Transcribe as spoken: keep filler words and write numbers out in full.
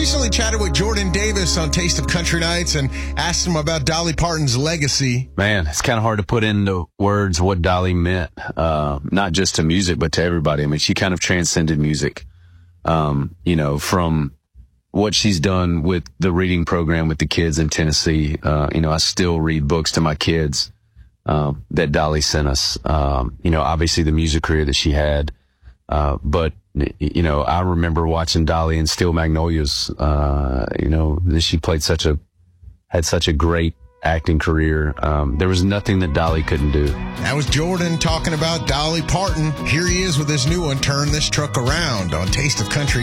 recently chatted with Jordan Davis on Taste of Country Nights and asked him about Dolly Parton's legacy. Man, it's kind of hard to put into words what Dolly meant, uh, not just to music, but to everybody. I mean, she kind of transcended music, um, you know, from what she's done with the reading program with the kids in Tennessee. Uh, you know, I still read books to my kids, um, that Dolly sent us. Um, you know, obviously the music career that she had, uh, but you know, I remember watching Dolly in Steel Magnolias. Uh, you know, she played such a, had such a great acting career. Um, there was nothing that Dolly couldn't do. That was Jordan talking about Dolly Parton. Here he is with his new one, Turn This Truck Around, on Taste of Country.